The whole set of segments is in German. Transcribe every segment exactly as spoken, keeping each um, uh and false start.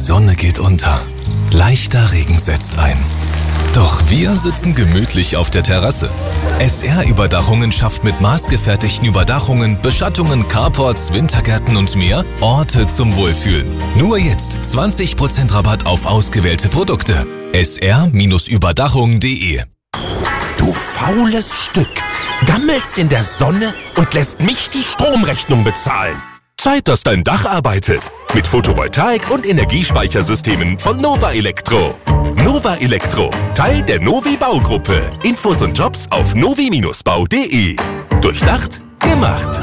Sonne geht unter. Leichter Regen setzt ein. Doch wir sitzen gemütlich auf der Terrasse. S R-Überdachungen schafft mit maßgefertigten Überdachungen, Beschattungen, Carports, Wintergärten und mehr Orte zum Wohlfühlen. Nur jetzt zwanzig Prozent Rabatt auf ausgewählte Produkte. S R Überdachung punkt de. Du faules Stück. Gammelst in der Sonne und lässt mich die Stromrechnung bezahlen. Zeit, dass dein Dach arbeitet. Mit Photovoltaik und Energiespeichersystemen von Nova Elektro. Nova Elektro, Teil der Novi Baugruppe. Infos und Jobs auf novi Bindestrich bau punkt de. Durchdacht, gemacht.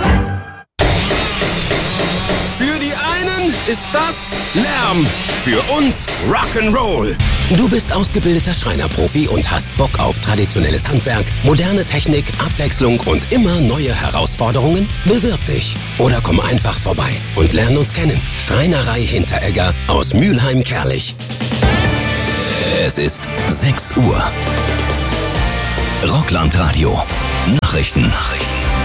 Für die einen ist das Lärm, für uns Rock'n'Roll. Du bist ausgebildeter Schreinerprofi und hast Bock auf traditionelles Handwerk, moderne Technik, Abwechslung und immer neue Herausforderungen? Bewirb dich oder komm einfach vorbei und lern uns kennen. Schreinerei Hinteregger aus Mülheim-Kerlich. Es ist sechs Uhr. Rocklandradio. Nachrichten. Nachrichten.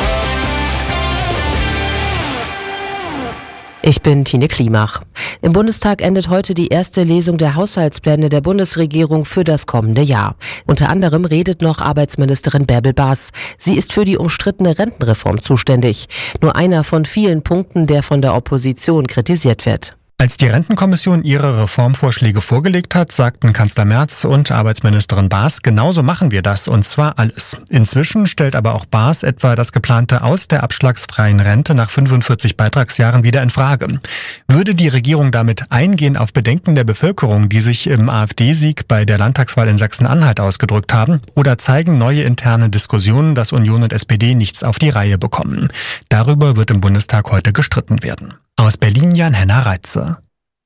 Ich bin Tine Klimach. Im Bundestag endet heute die erste Lesung der Haushaltspläne der Bundesregierung für das kommende Jahr. Unter anderem redet noch Arbeitsministerin Bärbel Baas. Sie ist für die umstrittene Rentenreform zuständig. Nur einer von vielen Punkten, der von der Opposition kritisiert wird. Als die Rentenkommission ihre Reformvorschläge vorgelegt hat, sagten Kanzler Merz und Arbeitsministerin Baas, genauso machen wir das, und zwar alles. Inzwischen stellt aber auch Baas etwa das geplante Aus der abschlagsfreien Rente nach fünfundvierzig Beitragsjahren wieder in Frage. Würde die Regierung damit eingehen auf Bedenken der Bevölkerung, die sich im AfD-Sieg bei der Landtagswahl in Sachsen-Anhalt ausgedrückt haben, oder zeigen neue interne Diskussionen, dass Union und S P D nichts auf die Reihe bekommen? Darüber wird im Bundestag heute gestritten werden. Aus Berlin Jan-Henna Reitze.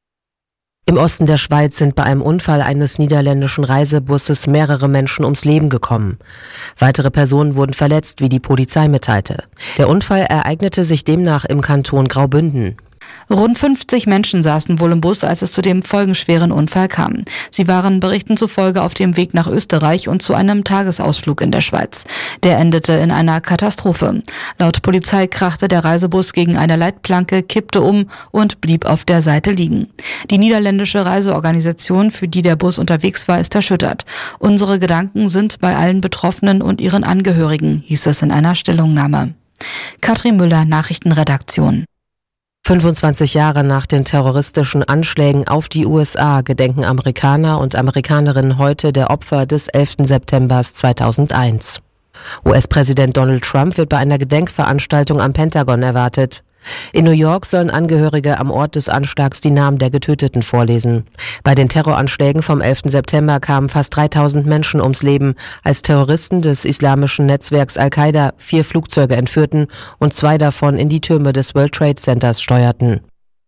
Im Osten der Schweiz sind bei einem Unfall eines niederländischen Reisebusses mehrere Menschen ums Leben gekommen. Weitere Personen wurden verletzt, wie die Polizei mitteilte. Der Unfall ereignete sich demnach im Kanton Graubünden. Rund fünfzig Menschen saßen wohl im Bus, als es zu dem folgenschweren Unfall kam. Sie waren Berichten zufolge auf dem Weg nach Österreich und zu einem Tagesausflug in der Schweiz. Der endete in einer Katastrophe. Laut Polizei krachte der Reisebus gegen eine Leitplanke, kippte um und blieb auf der Seite liegen. Die niederländische Reiseorganisation, für die der Bus unterwegs war, ist erschüttert. Unsere Gedanken sind bei allen Betroffenen und ihren Angehörigen, hieß es in einer Stellungnahme. Katrin Müller, Nachrichtenredaktion. fünfundzwanzig Jahre nach den terroristischen Anschlägen auf die U S A gedenken Amerikaner und Amerikanerinnen heute der Opfer des elften September zweitausendeins. U S-Präsident Donald Trump wird bei einer Gedenkveranstaltung am Pentagon erwartet. In New York sollen Angehörige am Ort des Anschlags die Namen der Getöteten vorlesen. Bei den Terroranschlägen vom elften September kamen fast dreitausend Menschen ums Leben, als Terroristen des islamischen Netzwerks Al-Qaida vier Flugzeuge entführten und zwei davon in die Türme des World Trade Centers steuerten.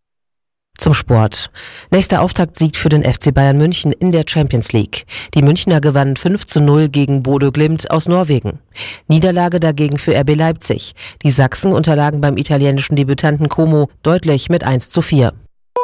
Zum Sport. Nächster Auftaktsieg für den F C Bayern München in der Champions League. Die Münchner gewannen fünf zu null gegen Bodø Glimt aus Norwegen. Niederlage dagegen für R B Leipzig. Die Sachsen unterlagen beim italienischen Debütanten Como deutlich mit eins zu vier.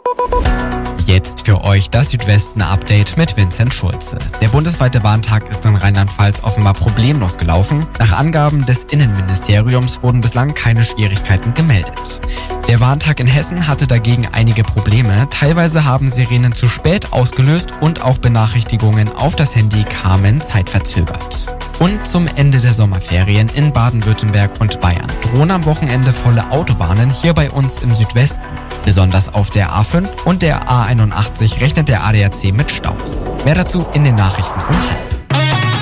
Jetzt für euch das Südwesten-Update mit Vincent Schulze. Der bundesweite Warntag ist in Rheinland-Pfalz offenbar problemlos gelaufen. Nach Angaben des Innenministeriums wurden bislang keine Schwierigkeiten gemeldet. Der Warntag in Hessen hatte dagegen einige Probleme. Teilweise haben Sirenen zu spät ausgelöst und auch Benachrichtigungen auf das Handy kamen zeitverzögert. Und zum Ende der Sommerferien in Baden-Württemberg und Bayern drohen am Wochenende volle Autobahnen hier bei uns im Südwesten. Besonders auf der A fünf und der A einundachtzig rechnet der A D A C mit Staus. Mehr dazu in den Nachrichten um halb.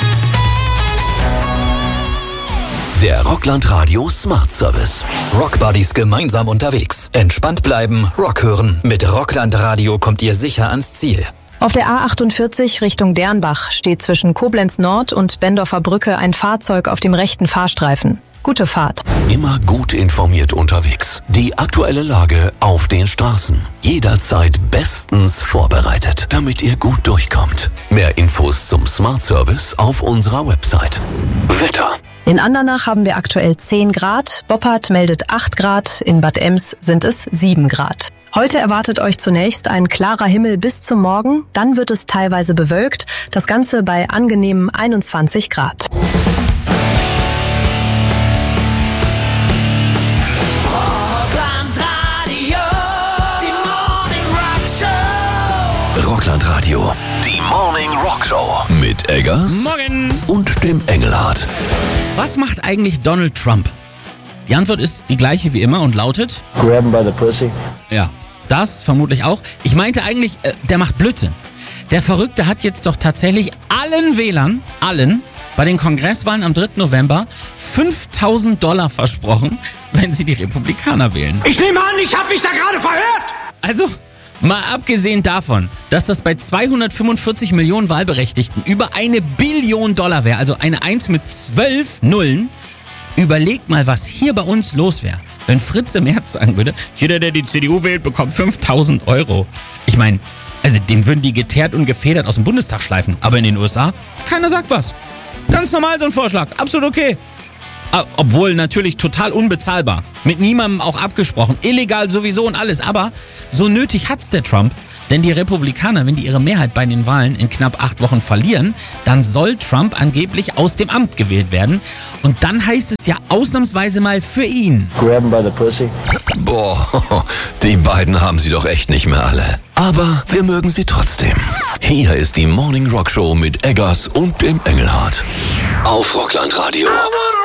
Der Rocklandradio Smart Service. Rockbuddies gemeinsam unterwegs. Entspannt bleiben, Rock hören. Mit Rocklandradio kommt ihr sicher ans Ziel. Auf der A achtundvierzig Richtung Dernbach steht zwischen Koblenz Nord und Bendorfer Brücke ein Fahrzeug auf dem rechten Fahrstreifen. Gute Fahrt. Immer gut informiert unterwegs. Die aktuelle Lage auf den Straßen. Jederzeit bestens vorbereitet, damit ihr gut durchkommt. Mehr Infos zum Smart Service auf unserer Website. Wetter. In Andernach haben wir aktuell zehn Grad, Boppard meldet acht Grad, in Bad Ems sind es sieben Grad. Heute erwartet euch zunächst ein klarer Himmel bis zum Morgen, dann wird es teilweise bewölkt, das Ganze bei angenehmen einundzwanzig Grad. Rockland Radio. Die Morning Rock Show mit Eggers Morgen und dem Engelhardt. Was macht eigentlich Donald Trump? Die Antwort ist die gleiche wie immer und lautet... Grab him by the pussy. Ja, das vermutlich auch. Ich meinte eigentlich, äh, der macht Blödsinn. Der Verrückte hat jetzt doch tatsächlich allen Wählern, allen, bei den Kongresswahlen am dritten November fünftausend Dollar versprochen, wenn sie die Republikaner wählen. Ich nehme an, ich habe mich da gerade verhört! Also, mal abgesehen davon, dass das bei zweihundertfünfundvierzig Millionen Wahlberechtigten über eine Billion Dollar wäre, also eine Eins mit zwölf Nullen, überlegt mal, was hier bei uns los wäre, wenn Fritze Merz sagen würde, jeder, der die C D U wählt, bekommt fünftausend Euro. Ich meine, also den würden die geteert und gefedert aus dem Bundestag schleifen. Aber in den U S A, keiner sagt was. Ganz normal so ein Vorschlag, absolut okay. Obwohl natürlich total unbezahlbar. Mit niemandem auch abgesprochen. Illegal sowieso und alles. Aber so nötig hat's der Trump. Denn die Republikaner, wenn die ihre Mehrheit bei den Wahlen in knapp acht Wochen verlieren, dann soll Trump angeblich aus dem Amt gewählt werden. Und dann heißt es ja ausnahmsweise mal für ihn. Grab him by the pussy. Boah, die beiden haben sie doch echt nicht mehr alle. Aber wir mögen sie trotzdem. Hier ist die Morning Rock Show mit Eggers und dem Engelhardt. Auf Rockland Radio.